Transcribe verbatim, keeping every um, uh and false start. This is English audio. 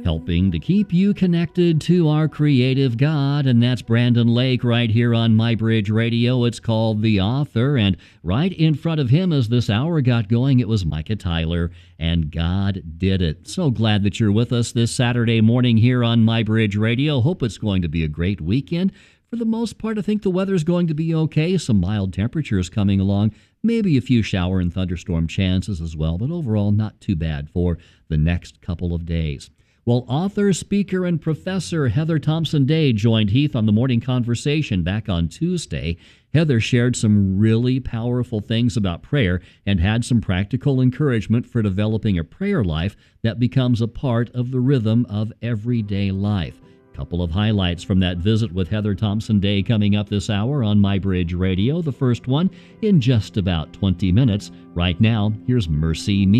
helping to keep you connected to our creative God, and that's Brandon Lake right here on MyBridge Radio. It's called The Author, and right in front of him as this hour got going, it was Micah Tyler, and God did it. So glad that you're with us this Saturday morning here on MyBridge Radio. Hope it's going to be a great weekend. For the most part, I think the weather's going to be okay. Some mild temperatures coming along. Maybe a few shower and thunderstorm chances as well, but overall not too bad for the next couple of days. Well, author, speaker, and professor Heather Thompson Day joined Heath on the Morning Conversation back on Tuesday. Heather shared some really powerful things about prayer and had some practical encouragement for developing a prayer life that becomes a part of the rhythm of everyday life. Couple of highlights from that visit with Heather Thompson Day coming up this hour on MyBridge Radio. The first one in just about twenty minutes. Right now, here's Mercy Me.